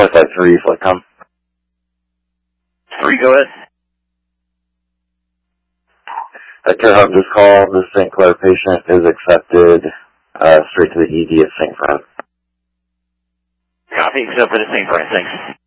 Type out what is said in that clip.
1.53, flight com. 3, go ahead. Care Hub, this call, the St. Clair patient is accepted straight to the ED at St. Fran. Copy, accepted at St. Fran, thanks.